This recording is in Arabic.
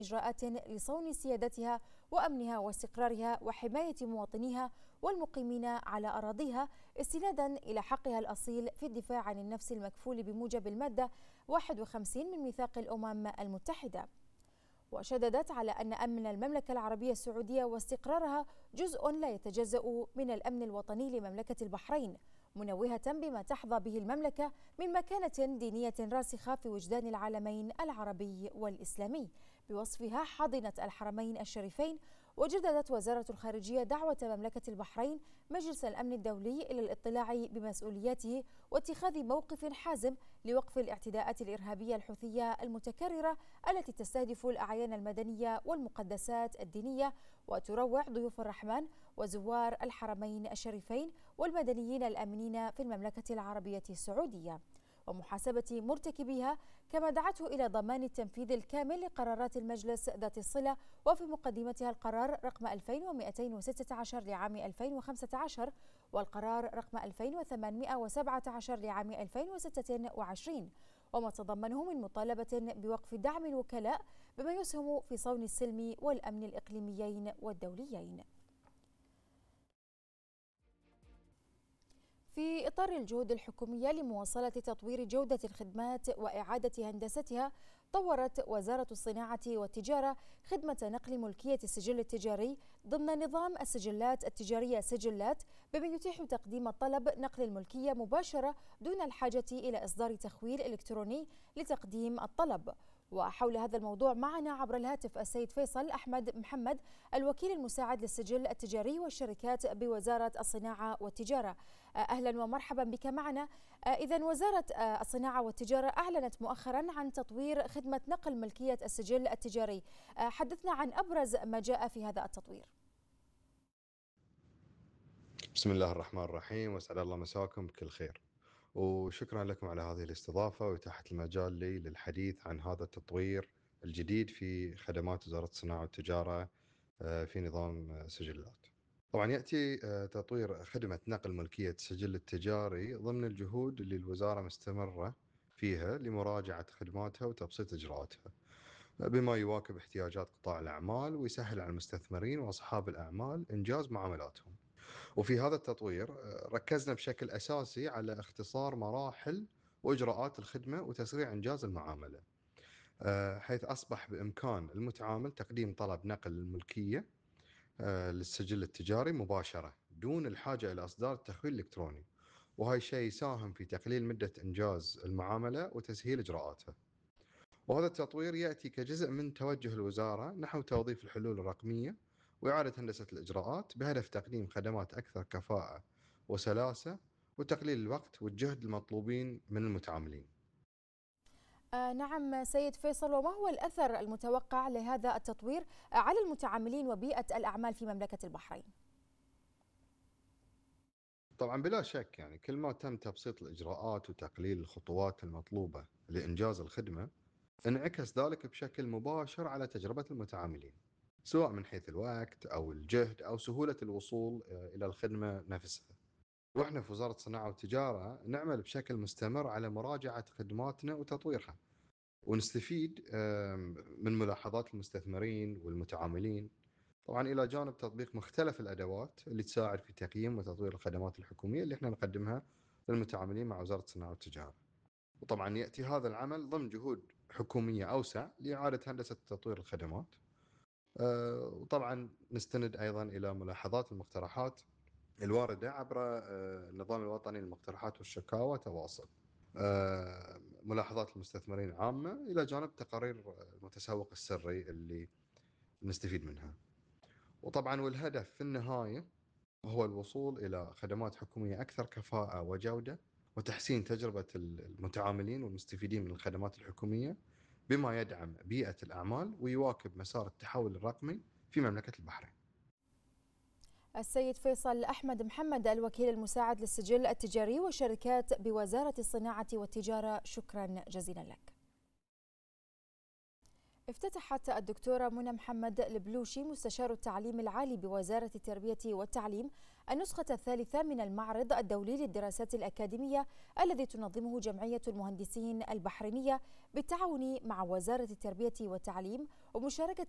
إجراءات لصون سيادتها وأمنها واستقرارها وحماية مواطنيها والمقيمين على أراضيها استنادا إلى حقها الأصيل في الدفاع عن النفس المكفول بموجب المادة 51 من ميثاق الأمم المتحدة. وشددت على أن أمن المملكة العربية السعودية واستقرارها جزء لا يتجزأ من الأمن الوطني لمملكة البحرين، منوهة بما تحظى به المملكة من مكانة دينية راسخة في وجدان العالمين العربي والإسلامي بوصفها حاضنة الحرمين الشريفين. وجددت وزارة الخارجية دعوة مملكة البحرين مجلس الأمن الدولي إلى الاطلاع بمسؤولياته واتخاذ موقف حازم لوقف الاعتداءات الإرهابية الحوثية المتكررة التي تستهدف الأعيان المدنية والمقدسات الدينية وتروع ضيوف الرحمن وزوار الحرمين الشريفين والمدنيين الآمنين في المملكة العربية السعودية ومحاسبة مرتكبيها، كما دعته إلى ضمان التنفيذ الكامل لقرارات المجلس ذات الصلة وفي مقدمتها القرار رقم 2216 لعام 2015 والقرار رقم 2817 لعام 2026 وما تضمنه من مطالبة بوقف دعم الوكلاء بما يسهم في صون السلم والأمن الإقليميين والدوليين. في إطار الجهود الحكومية لمواصلة تطوير جودة الخدمات وإعادة هندستها، طورت وزارة الصناعة والتجارة خدمة نقل ملكية السجل التجاري ضمن نظام السجلات التجارية سجلات، بما يتيح تقديم طلب نقل الملكية مباشرة دون الحاجة إلى إصدار تخويل إلكتروني لتقديم الطلب. وحول هذا الموضوع معنا عبر الهاتف السيد فيصل أحمد محمد، الوكيل المساعد للسجل التجاري والشركات بوزارة الصناعة والتجارة. أهلا ومرحبا بك معنا. إذن وزارة الصناعة والتجارة أعلنت مؤخرا عن تطوير خدمة نقل ملكية السجل التجاري، حدثنا عن أبرز ما جاء في هذا التطوير. بسم الله الرحمن الرحيم، واسعد الله مساكم بكل خير، وشكرا لكم على هذه الاستضافة وإتاحة المجال لي للحديث عن هذا التطوير الجديد في خدمات وزارة الصناعة والتجارة في نظام سجلات. طبعا يأتي تطوير خدمة نقل ملكية السجل التجاري ضمن الجهود اللي الوزارة مستمرة فيها لمراجعة خدماتها وتبسيط إجراءاتها بما يواكب احتياجات قطاع الأعمال ويسهل على المستثمرين وأصحاب الأعمال إنجاز معاملاتهم. وفي هذا التطوير ركزنا بشكل أساسي على اختصار مراحل وإجراءات الخدمة وتسريع إنجاز المعاملة، حيث أصبح بإمكان المتعامل تقديم طلب نقل الملكية للسجل التجاري مباشرة دون الحاجة إلى إصدار التخويل الإلكتروني، وهذا الشيء يساهم في تقليل مدة إنجاز المعاملة وتسهيل إجراءاتها. وهذا التطوير يأتي كجزء من توجه الوزارة نحو توظيف الحلول الرقمية وإعادة هندسة الإجراءات بهدف تقديم خدمات أكثر كفاءة وسلاسة وتقليل الوقت والجهد المطلوبين من المتعاملين. نعم سيد فيصل، وما هو الأثر المتوقع لهذا التطوير على المتعاملين وبيئة الأعمال في مملكة البحرين؟ طبعا بلا شك يعني كل ما تم تبسيط الإجراءات وتقليل الخطوات المطلوبة لإنجاز الخدمة انعكس ذلك بشكل مباشر على تجربة المتعاملين، سواء من حيث الوقت أو الجهد أو سهولة الوصول إلى الخدمة نفسها. وإحنا في وزارة الصناعة والتجارة نعمل بشكل مستمر على مراجعة خدماتنا وتطويرها، ونستفيد من ملاحظات المستثمرين والمتعاملين، طبعا إلى جانب تطبيق مختلف الأدوات اللي تساعد في تقييم وتطوير الخدمات الحكومية اللي إحنا نقدمها للمتعاملين مع وزارة الصناعة والتجارة. وطبعا يأتي هذا العمل ضمن جهود حكومية أوسع لإعادة هندسة تطوير الخدمات، وطبعا نستند أيضا إلى ملاحظات المقترحات الواردة عبر النظام الوطني للمقترحات والشكاوى تواصل، ملاحظات المستثمرين عامة إلى جانب تقارير المتسوق السري اللي نستفيد منها. وطبعا والهدف في النهاية هو الوصول إلى خدمات حكومية أكثر كفاءة وجودة وتحسين تجربة المتعاملين والمستفيدين من الخدمات الحكومية بما يدعم بيئة الأعمال ويواكب مسار التحول الرقمي في مملكة البحرين. السيد فيصل أحمد محمد، الوكيل المساعد للسجل التجاري والشركات بوزارة الصناعة والتجارة، شكرا جزيلا لك. افتتحت الدكتورة منى محمد البلوشي مستشار التعليم العالي بوزارة التربية والتعليم النسخة الثالثة من المعرض الدولي للدراسات الأكاديمية الذي تنظمه جمعية المهندسين البحرينية بالتعاون مع وزارة التربية والتعليم ومشاركة